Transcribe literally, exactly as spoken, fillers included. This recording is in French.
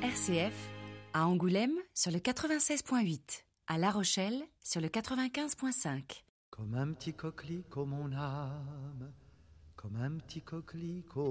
R C F, à Angoulême sur le quatre-vingt-seize virgule huit, à La Rochelle sur le quatre-vingt-quinze virgule cinq. Comme un petit coquelicot mon âme, comme un petit coquelicot